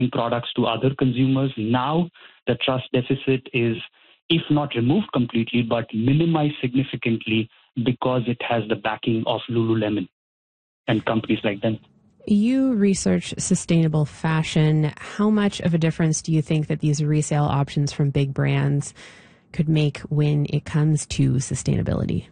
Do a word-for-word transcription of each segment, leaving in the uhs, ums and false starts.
products to other consumers. Now the trust deficit is, if not removed completely, but minimized significantly because it has the backing of Lululemon and companies like them. You research sustainable fashion. How much of a difference do you think that these resale options from big brands could make when it comes to sustainability?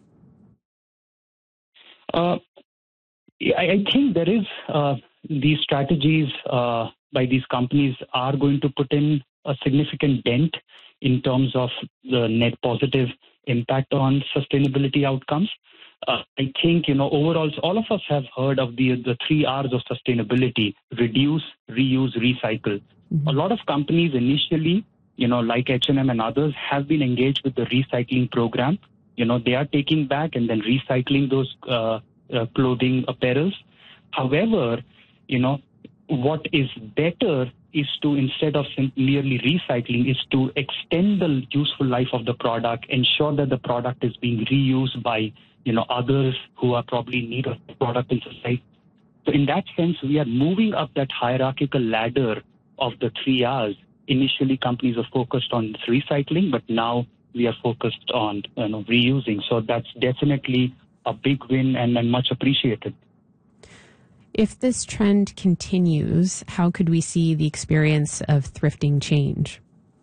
Uh, I, I think there is uh, these strategies uh, by these companies are going to put in a significant dent in terms of the net positive impact on sustainability outcomes. Uh, I think, you know, overall, all of us have heard of the the three R's of sustainability: reduce, reuse, recycle. Mm-hmm. A lot of companies initially, you know, like H and M and others, have been engaged with the recycling program. You know, they are taking back and then recycling those uh, uh, clothing apparels. However, you know, what is better is to, instead of merely recycling, is to extend the useful life of the product, ensure that the product is being reused by, you know, others who are probably in need of the product in society. So in that sense, we are moving up that hierarchical ladder of the three R's. Initially, companies are focused on recycling, but now we are focused on, you know, reusing. So that's definitely a big win and, and much appreciated. If this trend continues, how could we see the experience of thrifting change?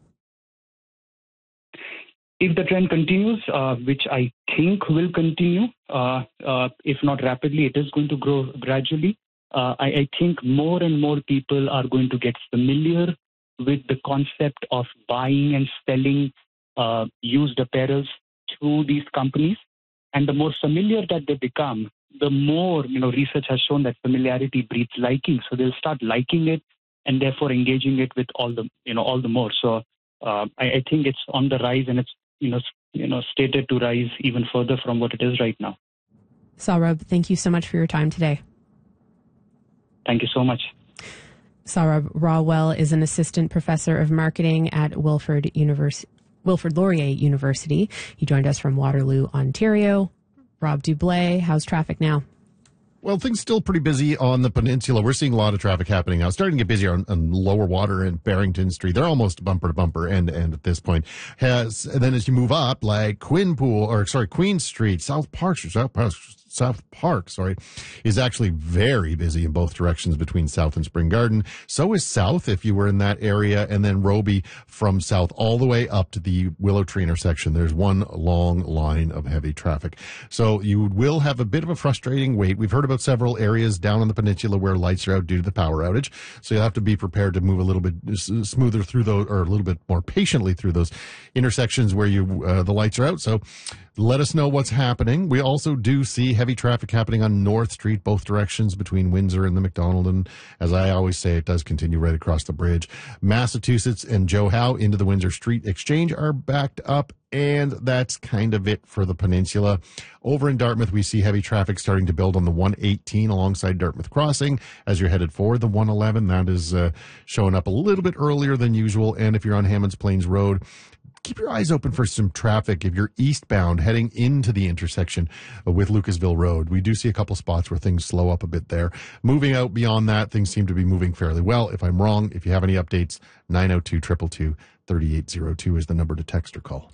If the trend continues, uh, which I think will continue, uh, uh, if not rapidly, it is going to grow gradually. Uh, I, I think more and more people are going to get familiar with the concept of buying and selling uh, used apparels through these companies. And the more familiar that they become, the more, you know, research has shown that familiarity breeds liking. So they'll start liking it and therefore engaging it with all the, you know, all the more. So uh, I, I think it's on the rise, and it's, you know, you know, stated to rise even further from what it is right now. Saurabh, thank you so much for your time today. Thank you so much. Saurabh Rawal is an assistant professor of marketing at Wilfrid University. Wilfrid Laurier University. He joined us from Waterloo, Ontario. Rob Dublé, how's traffic now? Well, things still pretty busy on the peninsula. We're seeing a lot of traffic happening now. It's starting to get busier on, on Lower Water and Barrington Street. They're almost bumper to bumper end to end at this point. Has, and then as you move up, like Quinpool, or sorry, Queen Street, South Park, South Park, South Park, sorry, is actually very busy in both directions between South and Spring Garden. So is South, if you were in that area, and then Roby from South all the way up to the Willow Tree intersection. There's one long line of heavy traffic. So you will have a bit of a frustrating wait. We've heard about several areas down on the peninsula where lights are out due to the power outage. So you'll have to be prepared to move a little bit smoother through those, or a little bit more patiently through those intersections where you uh, the lights are out. So let us know what's happening. We also do see heavy traffic happening on North Street, both directions between Windsor and the McDonald. And as I always say, it does continue right across the bridge. Massachusetts and Joe Howe into the Windsor Street Exchange are backed up. And that's kind of it for the peninsula. Over in Dartmouth, we see heavy traffic starting to build on the one eighteen alongside Dartmouth Crossing as you're headed for the one eleven. That is uh, showing up a little bit earlier than usual. And if you're on Hammonds Plains Road, keep your eyes open for some traffic if you're eastbound heading into the intersection with Lucasville Road. We do see a couple spots where things slow up a bit there. Moving out beyond that, things seem to be moving fairly well. If I'm wrong, if you have any updates, nine oh two, two two two, three eight oh two is the number to text or call.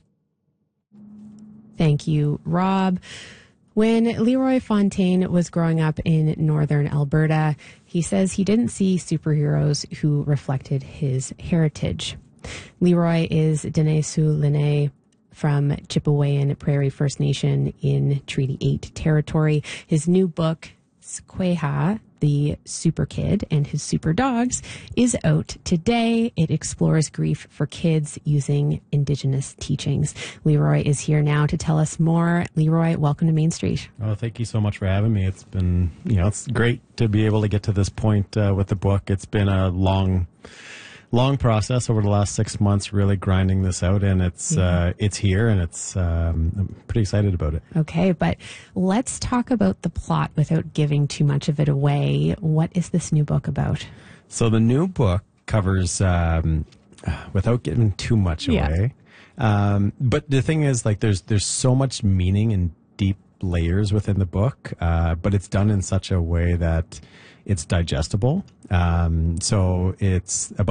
Thank you, Rob. When Leroy Fontaine was growing up in northern Alberta, he says he didn't see superheroes who reflected his heritage. Leroy is Dinesu Lene from Chippewayan Prairie First Nation in Treaty eight territory. His new book, Skweha, the Super Kid and His Super Dogs, is out today. It explores grief for kids using Indigenous teachings. Leroy is here now to tell us more. Leroy, welcome to Main Street. Oh, thank you so much for having me. It's been, you know, it's great to be able to get to this point uh, with the book. It's been a long long process over the last six months, really grinding this out, and it's yeah. uh, it's here, and it's um, I'm pretty excited about it. Okay, but let's talk about the plot without giving too much of it away. What is this new book about? So the new book covers, um, without giving too much away, yeah. um, but the thing is, like, there's there's so much meaning and deep layers within the book, uh, but it's done in such a way that It's digestible. Um, so it's about